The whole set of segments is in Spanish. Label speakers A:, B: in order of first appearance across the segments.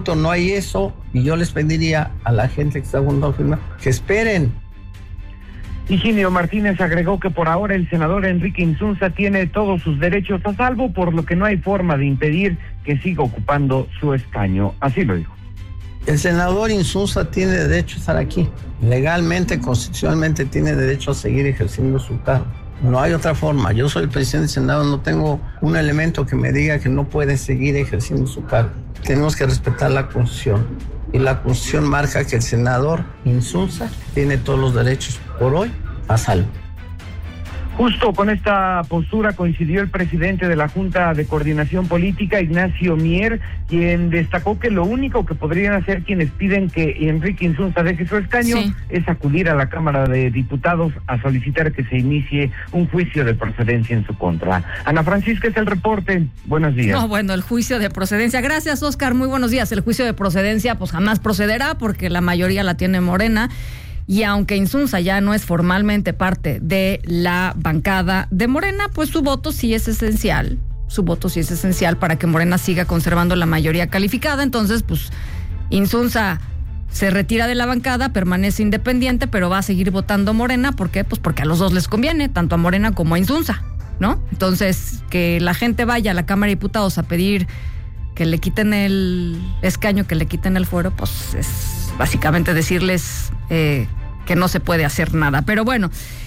A: no hay eso, y yo les pediría a la gente que está junto firma que esperen.
B: Higinio Martínez agregó que por ahora el senador Enrique Insunza tiene todos sus derechos a salvo, por lo que no hay forma de impedir que siga ocupando su escaño. Así lo dijo.
A: El senador Insunza tiene derecho a estar aquí. Legalmente, constitucionalmente tiene derecho a seguir ejerciendo su cargo. No hay otra forma. Yo soy el presidente del Senado, no tengo un elemento que me diga que no puede seguir ejerciendo su cargo. Tenemos que respetar la Constitución. Y la Constitución marca que el senador Insunza tiene todos los derechos por hoy a salvo.
B: Justo con esta postura coincidió el presidente de la Junta de Coordinación Política, Ignacio Mier, quien destacó que lo único que podrían hacer quienes piden que Enrique Insunza deje su escaño es acudir a la Cámara de Diputados a solicitar que se inicie un juicio de procedencia en su contra. Ana Francisca, es el reporte. Buenos días.
C: No, bueno, el juicio de procedencia. Gracias, Oscar. Muy buenos días. El juicio de procedencia pues jamás procederá porque la mayoría la tiene Morena. Y aunque Insunza ya no es formalmente parte de la bancada de Morena, pues su voto sí es esencial. Su voto sí es esencial para que Morena siga conservando la mayoría calificada. Entonces, pues, Insunza se retira de la bancada, permanece independiente, pero va a seguir votando Morena. ¿Por qué? Pues porque a los dos les conviene, tanto a Morena como a Insunza, ¿no? Entonces, que la gente vaya a la Cámara de Diputados a pedir que le quiten el escaño, que le quiten el fuero, pues es básicamente decirles que no se puede hacer nada. Pero bueno,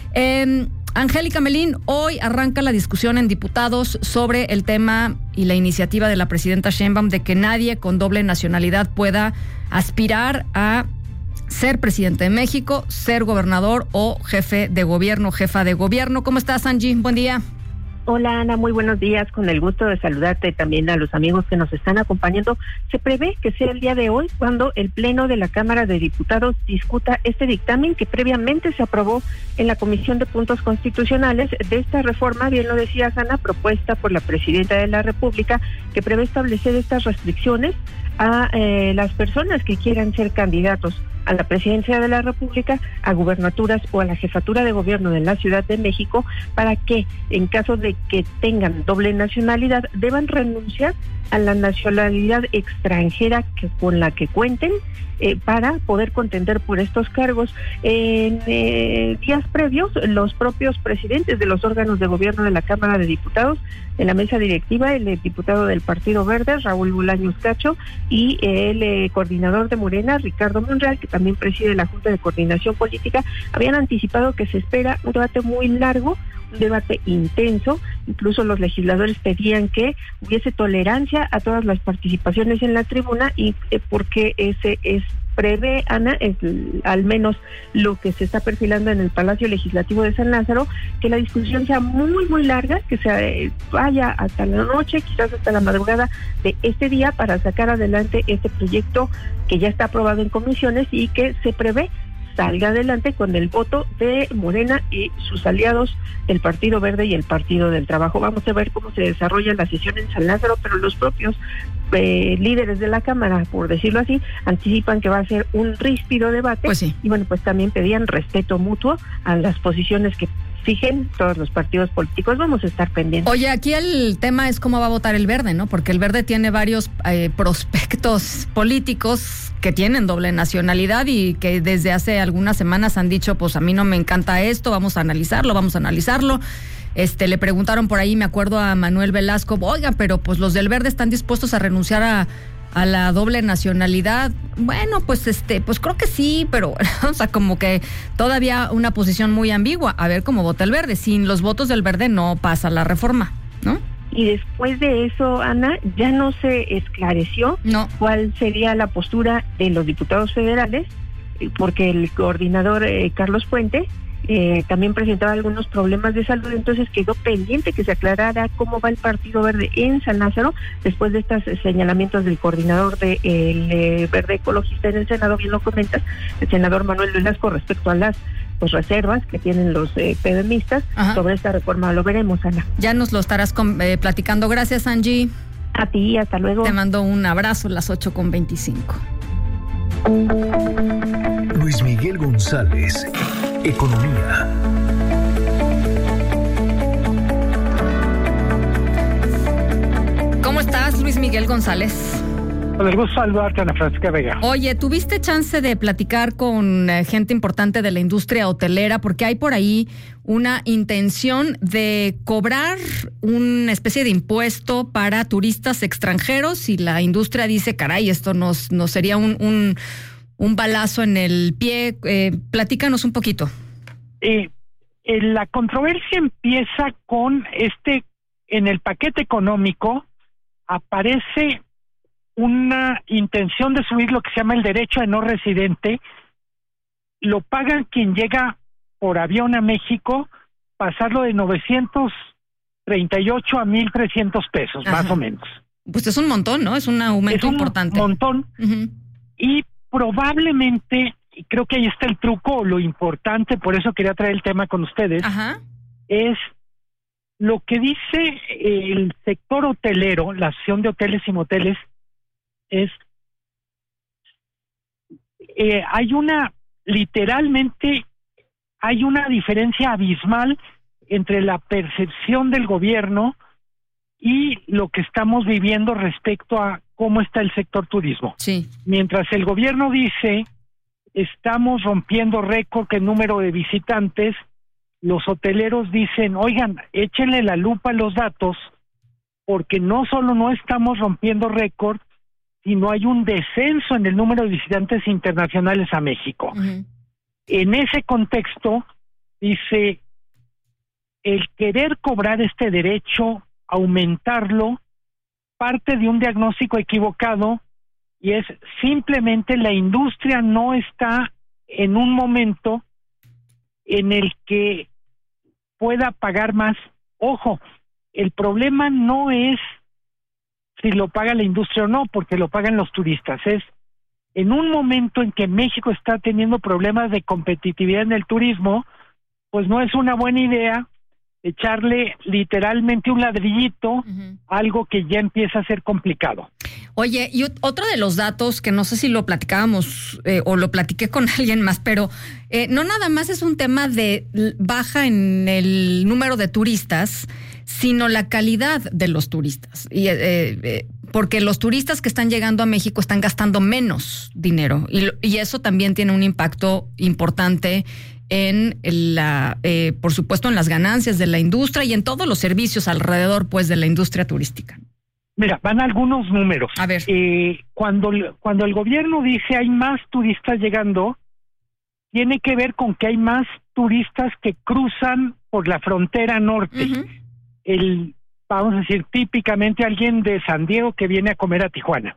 C: Angélica Melín, hoy arranca la discusión en diputados sobre el tema y la iniciativa de la presidenta Sheinbaum de que nadie con doble nacionalidad pueda aspirar a ser presidente de México, ser gobernador o jefe de gobierno, jefa de gobierno. ¿Cómo estás, Angie? Buen día.
D: Hola, Ana, muy buenos días. Con el gusto de saludarte también a los amigos que nos están acompañando. Se prevé que sea el día de hoy cuando el Pleno de la Cámara de Diputados discuta este dictamen que previamente se aprobó en la Comisión de Puntos Constitucionales de esta reforma, bien lo decías, Ana, propuesta por la Presidenta de la República, que prevé establecer estas restricciones a las personas que quieran ser candidatos a la presidencia de la República, a gubernaturas o a la jefatura de gobierno de la Ciudad de México, para que en caso de que tengan doble nacionalidad deban renunciar a la nacionalidad extranjera con la que cuenten para poder contender por estos cargos. En días previos, los propios presidentes de los órganos de gobierno de la Cámara de Diputados, en la mesa directiva, el diputado del Partido Verde, Raúl Bolaños Cacho, y el coordinador de Morena, Ricardo Monreal, que también preside la Junta de Coordinación Política, habían anticipado que se espera un debate muy largo, un debate intenso. Incluso los legisladores pedían que hubiese tolerancia a todas las participaciones en la tribuna y porque ese es prevé, Ana, al menos lo que se está perfilando en el Palacio Legislativo de San Lázaro, que la discusión sea muy, muy larga, que se vaya hasta la noche, quizás hasta la madrugada de este día, para sacar adelante este proyecto que ya está aprobado en comisiones y que se prevé salga adelante con el voto de Morena y sus aliados, el Partido Verde y el Partido del Trabajo. Vamos a ver cómo se desarrolla la sesión en San Lázaro, pero los propios líderes de la Cámara, por decirlo así, anticipan que va a ser un ríspido debate.
C: Pues sí.
D: Y bueno, pues también pedían respeto mutuo a las posiciones que fijen todos los partidos políticos. Vamos a estar pendientes.
C: Oye, aquí el tema es cómo va a votar el Verde, ¿no? Porque el Verde tiene varios prospectos políticos que tienen doble nacionalidad y que desde hace algunas semanas han dicho, pues a mí no me encanta esto, vamos a analizarlo. Le preguntaron por ahí, me acuerdo, a Manuel Velasco, oiga, pero pues los del Verde están dispuestos a renunciar a la doble nacionalidad. Bueno, pues pues creo que sí, pero o sea, como que todavía una posición muy ambigua. A ver cómo vota el Verde. Sin los votos del Verde no pasa la reforma, ¿no?
D: Y después de eso, Ana, ya no se esclareció cuál sería la postura de los diputados federales, porque el coordinador Carlos Puente también presentaba algunos problemas de salud, entonces quedó pendiente que se aclarara cómo va el Partido Verde en San Lázaro, después de estos señalamientos del coordinador del Verde Ecologista en el Senado, bien lo comentas, el senador Manuel Velasco, respecto a las reservas que tienen los PDMistas sobre esta reforma. Lo veremos, Ana.
C: Ya nos lo estarás platicando. Gracias, Angie.
D: A ti, hasta luego.
C: Te mando un abrazo, las 8:25.
E: Luis Miguel González, Economía.
C: ¿Cómo estás, Luis Miguel González?
F: Con el gusto de saludarte, Ana Francisca Vega.
C: Oye, ¿tuviste chance de platicar con gente importante de la industria hotelera? Porque hay por ahí una intención de cobrar una especie de impuesto para turistas extranjeros y la industria dice, caray, esto nos sería un balazo en el pie. Platícanos un poquito.
F: La controversia empieza con en el paquete económico aparece una intención de subir lo que se llama el derecho de no residente. Lo pagan quien llega por avión a México, pasarlo de 938 a 1,300 pesos, más o menos.
C: Pues es un montón, ¿no? Es un aumento importante.
F: Es un montón. Y probablemente, y creo que ahí está el truco, lo importante, por eso quería traer el tema con ustedes, es lo que dice el sector hotelero, la Asociación de Hoteles y Moteles, literalmente hay una diferencia abismal entre la percepción del gobierno y lo que estamos viviendo respecto a cómo está el sector turismo.
C: Sí.
F: Mientras el gobierno dice, estamos rompiendo récord en número de visitantes, los hoteleros dicen, oigan, échenle la lupa a los datos, porque no solo no estamos rompiendo récord, sino hay un descenso en el número de visitantes internacionales a México. En ese contexto, dice, el querer cobrar este derecho, aumentarlo, parte de un diagnóstico equivocado, y es simplemente la industria no está en un momento en el que pueda pagar más. Ojo, el problema no es si lo paga la industria o no, porque lo pagan los turistas. Es en un momento en que México está teniendo problemas de competitividad en el turismo, pues no es una buena idea echarle literalmente un ladrillito a algo que ya empieza a ser complicado.
C: Oye, y otro de los datos que no sé si lo platicábamos o lo platiqué con alguien más, pero no nada más es un tema de baja en el número de turistas, sino la calidad de los turistas. Y porque los turistas que están llegando a México están gastando menos dinero y eso también tiene un impacto importante en por supuesto, en las ganancias de la industria y en todos los servicios alrededor, pues, de la industria turística.
F: Mira, van algunos números.
C: A ver.
F: Cuando el gobierno dice hay más turistas llegando, tiene que ver con que hay más turistas que cruzan por la frontera norte. Vamos a decir, típicamente alguien de San Diego que viene a comer a Tijuana.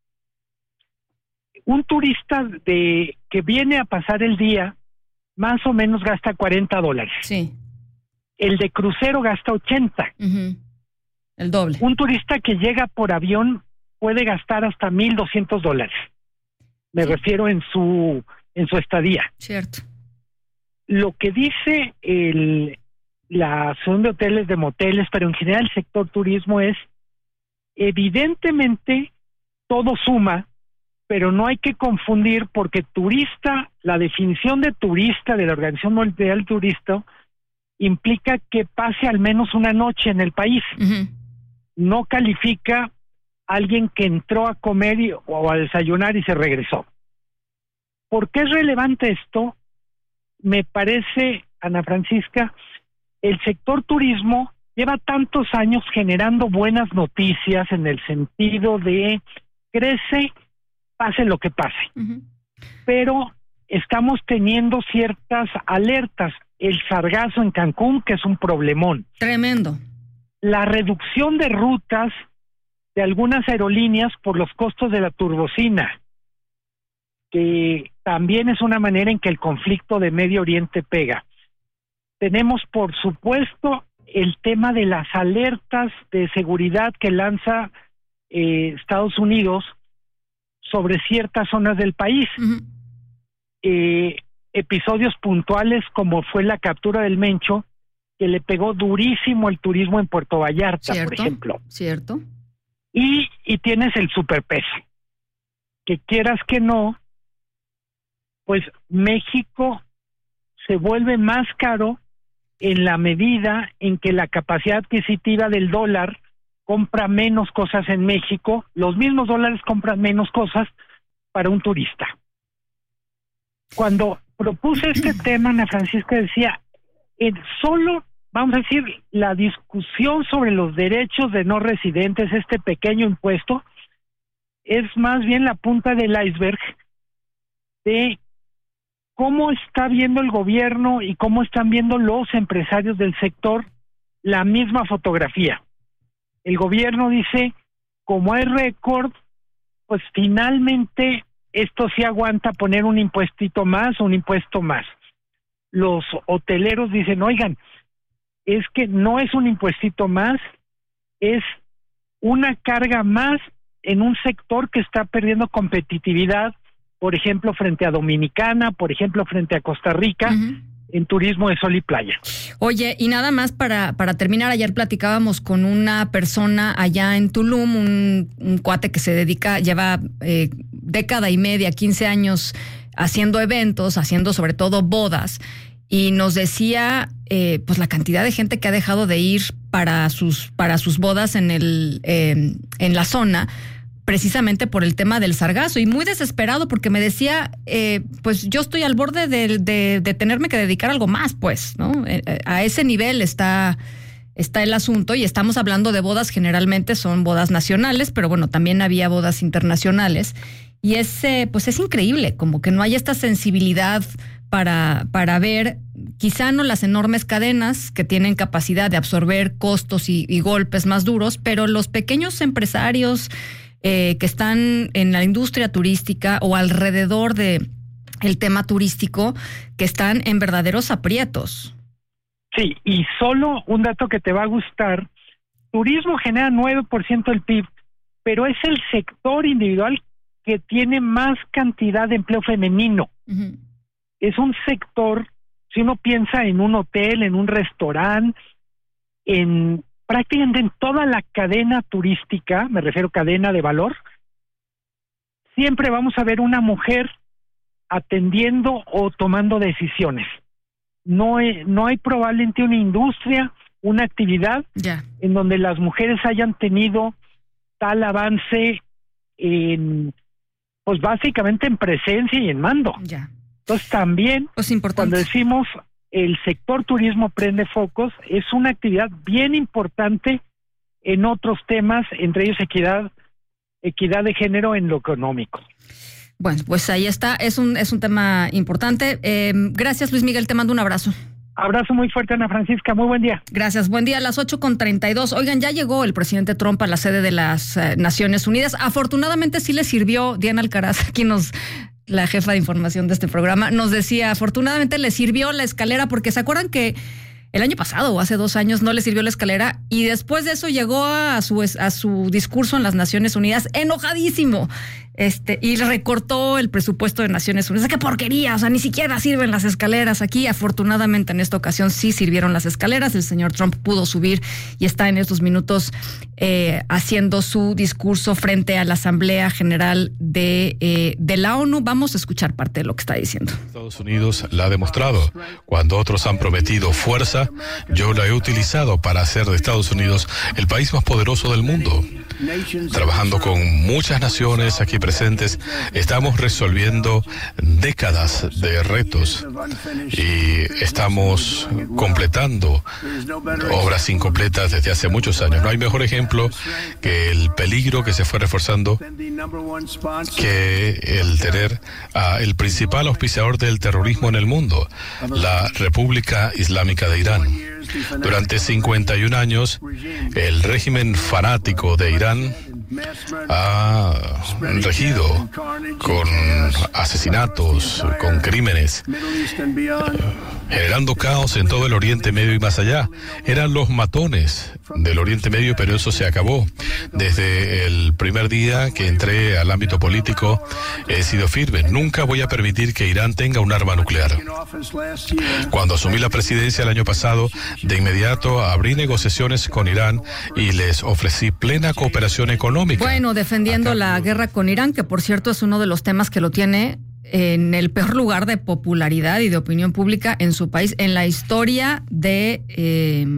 F: Un turista que viene a pasar el día, más o menos gasta $40.
C: Sí.
F: El de crucero gasta 80.
C: El doble.
F: Un turista que llega por avión puede gastar hasta $1,200. Me refiero en su estadía.
C: Cierto.
F: Lo que dice la Asociación de Hoteles, de Moteles, pero en general el sector turismo es, evidentemente todo suma, pero no hay que confundir, porque turista, la definición de turista de la Organización Mundial del Turismo implica que pase al menos una noche en el país. No califica a alguien que entró a comer o a desayunar y se regresó. ¿Por qué es relevante esto? Me parece, Ana Francisca, el sector turismo lleva tantos años generando buenas noticias en el sentido de crece, pase lo que pase. Pero estamos teniendo ciertas alertas. El sargazo en Cancún, que es un problemón.
C: Tremendo.
F: La reducción de rutas de algunas aerolíneas por los costos de la turbocina, que también es una manera en que el conflicto de Medio Oriente pega. Tenemos, por supuesto, el tema de las alertas de seguridad que lanza Estados Unidos sobre ciertas zonas del país. Episodios puntuales como fue la captura del Mencho, que le pegó durísimo el turismo en Puerto Vallarta, por ejemplo.
C: Cierto.
F: Y tienes el superpeso, que quieras que no, pues México se vuelve más caro en la medida en que la capacidad adquisitiva del dólar compra menos cosas en México, los mismos dólares compran menos cosas para un turista. Cuando propuse este tema, Ana Francisca decía, solo, vamos a decir, la discusión sobre los derechos de no residentes, este pequeño impuesto, es más bien la punta del iceberg de cómo está viendo el gobierno y cómo están viendo los empresarios del sector la misma fotografía. El gobierno dice, como hay récord, pues finalmente esto sí aguanta poner un impuestito más, un impuesto más. Los hoteleros dicen, oigan, es que no es un impuestito más, es una carga más en un sector que está perdiendo competitividad, por ejemplo, frente a Dominicana, por ejemplo, frente a Costa Rica, en turismo de sol y playa.
C: Oye, y nada más para terminar, ayer platicábamos con una persona allá en Tulum, un cuate que se dedica, lleva década y media, 15 años haciendo eventos, haciendo sobre todo bodas, y nos decía pues la cantidad de gente que ha dejado de ir para sus bodas en la zona, precisamente por el tema del sargazo, y muy desesperado porque me decía, pues yo estoy al borde de tenerme que dedicar a algo más, pues, ¿no? A ese nivel está el asunto, y estamos hablando de bodas, generalmente son bodas nacionales, pero bueno, también había bodas internacionales, y pues es increíble, como que no hay esta sensibilidad para ver, quizá no las enormes cadenas que tienen capacidad de absorber costos y golpes más duros, pero los pequeños empresarios que están en la industria turística o alrededor de el tema turístico, que están en verdaderos aprietos.
F: Sí, y solo un dato que te va a gustar, turismo genera 9% del PIB, pero es el sector individual que tiene más cantidad de empleo femenino. Uh-huh. Es un sector, si uno piensa en un hotel, en un restaurante, prácticamente en toda la cadena turística, me refiero cadena de valor, siempre vamos a ver una mujer atendiendo o tomando decisiones. No hay probablemente una industria, una actividad en donde las mujeres hayan tenido tal avance pues básicamente en presencia y en mando. Entonces también, cuando decimos el sector turismo prende focos, es una actividad bien importante en otros temas, entre ellos equidad de género en lo económico.
C: Bueno, pues ahí está, es un tema importante. Gracias, Luis Miguel, te mando un abrazo.
F: Abrazo muy fuerte, Ana Francisca, muy buen día.
C: Gracias, buen día, a las 8:32. Oigan, ya llegó el presidente Trump a la sede de las Naciones Unidas. Afortunadamente sí le sirvió, Diana Alcaraz, aquí la jefa de información de este programa, nos decía, afortunadamente le sirvió la escalera, porque se acuerdan que el año pasado o hace 2 años no le sirvió la escalera, y después de eso llegó a su discurso en las Naciones Unidas enojadísimo, y recortó el presupuesto de Naciones Unidas. ¡Qué porquería! O sea, ni siquiera sirven las escaleras aquí. Afortunadamente en esta ocasión sí sirvieron las escaleras. El señor Trump pudo subir y está en estos minutos haciendo su discurso frente a la Asamblea General de la ONU. Vamos a escuchar parte de lo que está diciendo.
G: Estados Unidos la ha demostrado. Cuando otros han prometido fuerza, yo la he utilizado para hacer de Estados Unidos el país más poderoso del mundo. Trabajando con muchas naciones aquí presentes, estamos resolviendo décadas de retos y estamos completando obras incompletas desde hace muchos años. No hay mejor ejemplo que el peligro que se fue reforzando que el tener el principal auspiciador del terrorismo en el mundo, la República Islámica de Irán. Durante 51 años, el régimen fanático de Irán ha regido con asesinatos, con crímenes, generando caos en todo el Oriente Medio y más allá. Eran los matones del Oriente Medio, pero eso se acabó. Desde el primer día que entré al ámbito político, he sido firme. Nunca voy a permitir que Irán tenga un arma nuclear. Cuando asumí la presidencia el año pasado, de inmediato abrí negociaciones con Irán y les ofrecí plena cooperación económica.
C: Bueno, defendiendo la guerra con Irán, que por cierto es uno de los temas que lo tiene en el peor lugar de popularidad y de opinión pública en su país, en la historia de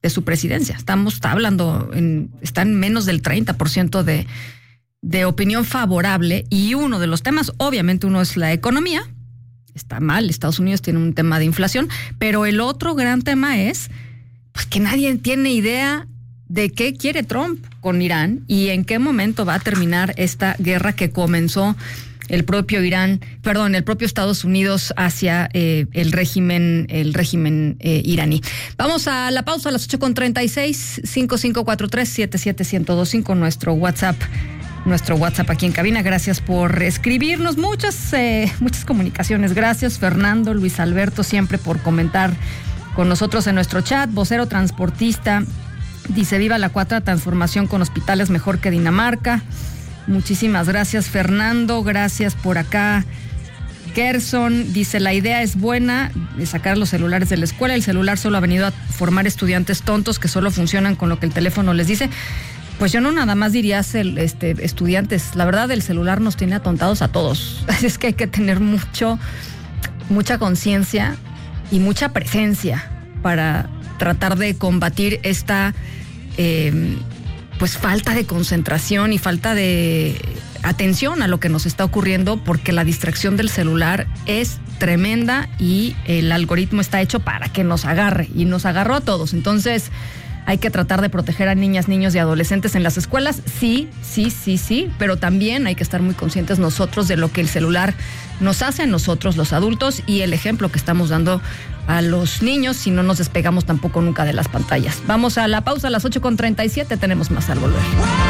C: su presidencia. Está hablando, está en menos del 30% de opinión favorable, y uno de los temas, obviamente uno es la economía. Está mal, Estados Unidos tiene un tema de inflación, pero el otro gran tema es pues que nadie tiene idea de qué quiere Trump con Irán y en qué momento va a terminar esta guerra que comenzó el propio Estados Unidos hacia el régimen iraní. Vamos a la pausa a las 8:36, 5543-77125, nuestro WhatsApp aquí en cabina. Gracias por escribirnos, muchas comunicaciones. Gracias Fernando, Luis Alberto, siempre por comentar con nosotros en nuestro chat. Vocero transportista dice: viva la cuarta transformación con hospitales mejor que Dinamarca. Muchísimas gracias Fernando, gracias por acá. Gerson dice: la idea es buena de sacar los celulares de la escuela. El celular solo ha venido a formar estudiantes tontos que solo funcionan con lo que el teléfono les dice. Pues yo no nada más diría estudiantes. La verdad, el celular nos tiene atontados a todos. Es que hay que tener mucha conciencia y mucha presencia para tratar de combatir esta pues falta de concentración y falta de atención a lo que nos está ocurriendo, porque la distracción del celular es tremenda y el algoritmo está hecho para que nos agarre, y nos agarró a todos. Entonces hay que tratar de proteger a niñas, niños y adolescentes en las escuelas, sí, pero también hay que estar muy conscientes nosotros de lo que el celular nos hace a nosotros, los adultos, y el ejemplo que estamos dando a los niños si no nos despegamos tampoco nunca de las pantallas. Vamos a la pausa a las 8:37, tenemos más al volver.